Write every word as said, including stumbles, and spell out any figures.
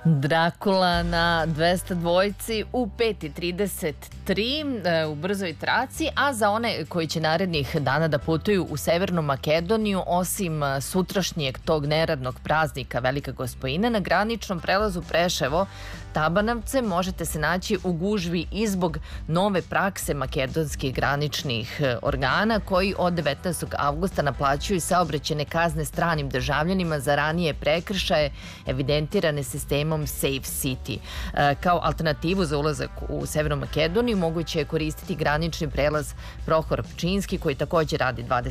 Drakula na dvesta dvojci u pet i trideset tri u brzoj traci, a za one koji će narednih dana da putuju u Severnu Makedoniju, osim sutrašnjeg tog neradnog praznika Velika Gospojina, na graničnom prelazu Preševo Tabanovce možete se naći u gužvi i zbog nove prakse makedonskih graničnih organa koji od devetnaestog avgusta naplaćuju saobraćajne kazne stranim državljanima za ranije prekršaje evidentirane sistemom Safe City. Kao alternativu za ulazak u Severnu Makedoniju moguće je koristiti granični prelaz Prohor Pčinski koji također radi dvadeset